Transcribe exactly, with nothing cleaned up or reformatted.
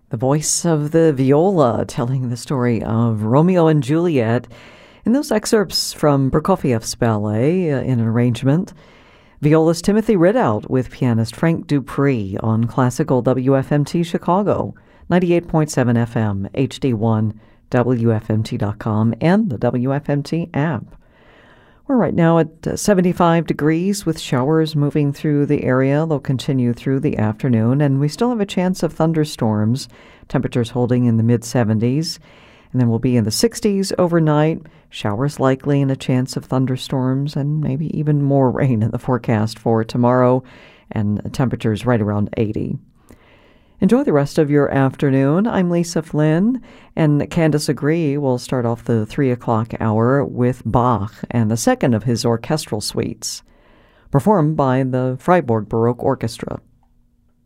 The voice of the viola telling the story of Romeo and Juliet in those excerpts from Prokofiev's ballet uh, in an arrangement. Violist Timothy Ridout with pianist Frank Dupree on classical W F M T Chicago, ninety-eight point seven F M, H D one, W F M T dot com, and the W F M T app. We're right now at uh, seventy-five degrees with showers moving through the area. They'll continue through the afternoon, and we still have a chance of thunderstorms, temperatures holding in the mid-seventies. And then we'll be in the sixties overnight, showers likely and a chance of thunderstorms, and maybe even more rain in the forecast for tomorrow, and temperatures right around eighty. Enjoy the rest of your afternoon. I'm Lisa Flynn, and Candace Agree will start off the three o'clock hour with Bach and the second of his orchestral suites, performed by the Freiburg Baroque Orchestra.